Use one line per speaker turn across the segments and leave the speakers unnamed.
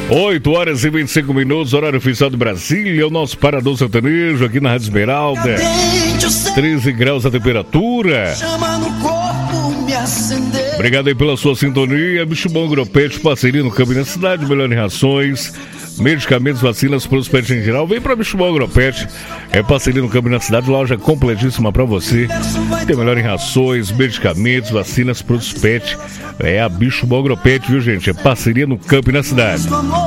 8 horas e 25 minutos, horário oficial de Brasília, o nosso Parador Sertanejo aqui na Rádio Esmeralda. 13 graus a temperatura. Obrigado aí pela sua sintonia. Bicho Bom Agropet, parceria no Câmbio da Cidade, melhor em rações, medicamentos, vacinas para os pets em geral. Vem para Bicho Bom Agropet, é parceria no Câmbio da Cidade, loja completíssima para você. Tem melhor em rações, medicamentos, vacinas para os pets. É a Bicho Bom Agropet, viu, gente? É parceria no Câmbio da Cidade.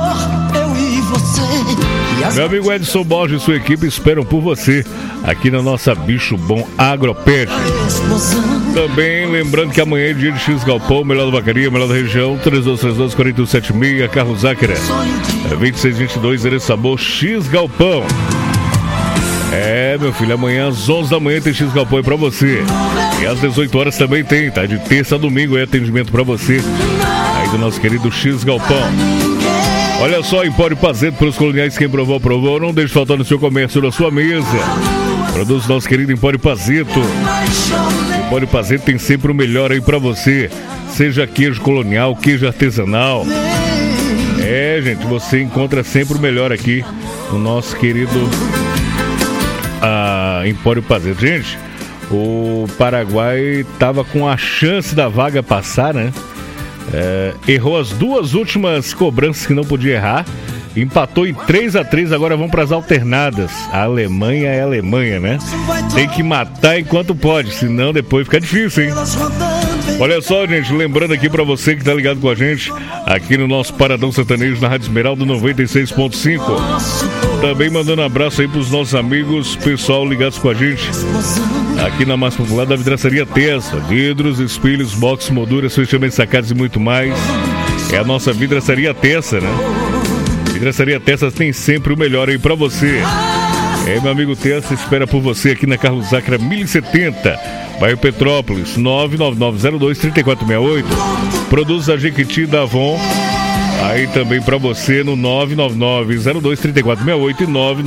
Meu amigo Edson Borges e sua equipe esperam por você aqui na nossa Bicho Bom Agropet. Também lembrando que amanhã é dia de X Galpão, melhor da vacaria, melhor da região, 3232-4176, Carlos Záquera, 2622, Erê Sabor, X Galpão. É, meu filho, amanhã às 11 da manhã tem X Galpão aí pra você. E às 18 horas também tem, tá? De terça a domingo é atendimento pra você aí do nosso querido X Galpão. Olha só, Empório Pazeto, pelos coloniais, quem provou, provou. Não deixe faltar no seu comércio, na sua mesa. Produz nosso querido Empório Pazeto. Empório Pazeto tem sempre o melhor aí pra você. Seja queijo colonial, queijo artesanal. É, gente, você encontra sempre o melhor aqui no nosso querido Empório Pazeto. Gente, o Paraguai tava com a chance da vaga passar, né? Errou as duas últimas cobranças que não podia errar, empatou em 3-3, agora vão para as alternadas. A Alemanha é a Alemanha, né? Tem que matar enquanto pode, senão depois fica difícil, hein? Olha só, gente, lembrando aqui para você que tá ligado com a gente aqui no nosso Paradão Sertanejo na Rádio Esmeralda 96.5. Também mandando um abraço aí pros nossos amigos, pessoal ligados com a gente aqui na mais popular da Vidraçaria Tessa. Vidros, espelhos, box, molduras, fechamentos sacados e muito mais. É a nossa Vidraçaria Tessa, né? Vidraçaria Tessa tem sempre o melhor aí pra você. É, meu amigo Tessa espera por você aqui na Carlos Záquera 1070, bairro Petrópolis, 99902-3468. Produtos da Jequiti da Avon. Aí também pra você no 99902-3468 e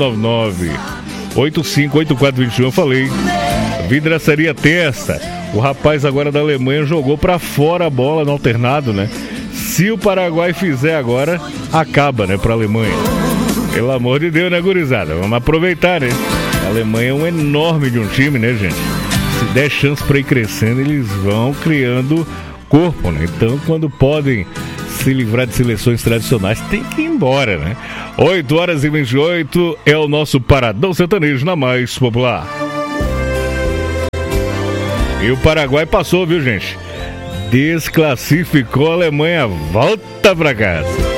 999-858421. Eu falei. Vidraçaria Testa. O rapaz agora da Alemanha jogou pra fora a bola no alternado, né? Se o Paraguai fizer agora, acaba, né, pra Alemanha. Pelo amor de Deus, né, gurizada? Vamos aproveitar, né? A Alemanha é um enorme de um time, né, gente? Se der chance pra ir crescendo, eles vão criando corpo, né? Então, quando podem se livrar de seleções tradicionais, tem que ir embora, né? 8 horas e 28 é o nosso Paradão Sertanejo na mais popular. E o Paraguai passou, viu, gente? Desclassificou a Alemanha. Volta pra casa.